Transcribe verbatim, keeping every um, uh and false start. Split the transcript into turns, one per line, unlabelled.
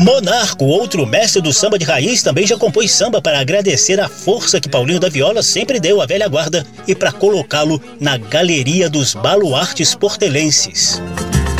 Monarco, outro mestre do samba de raiz, também já compôs samba para agradecer a força que Paulinho da Viola sempre deu à velha guarda e para colocá-lo na galeria dos baluartes portelenses.